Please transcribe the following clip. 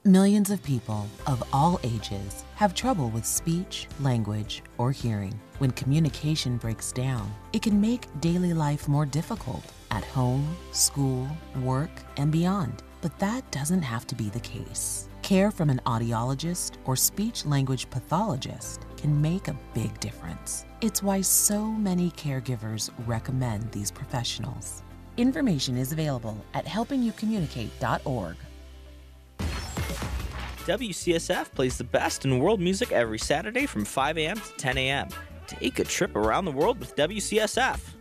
Millions of people of all ages have trouble with speech, language, or hearing. When communication breaks down, it can make daily life more difficult at home, school, work, and beyond. But that doesn't have to be the case. Care from an audiologist or speech-language pathologist can make a big difference. It's why so many caregivers recommend these professionals. Information is available at helpingyoucommunicate.org. WCSF plays the best in world music every Saturday from 5 a.m. to 10 a.m. Take a trip around the world with WCSF.